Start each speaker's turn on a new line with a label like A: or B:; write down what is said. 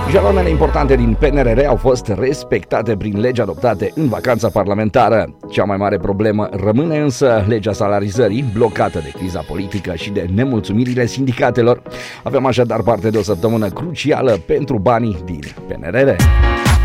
A: Jaloanele importante din PNRR au fost respectate prin legi adoptate în vacanța parlamentară. Cea mai mare problemă rămâne însă legea salarizării, blocată de criza politică și de nemulțumirile sindicatelor. Avem așadar parte de o săptămână crucială pentru banii din PNRR.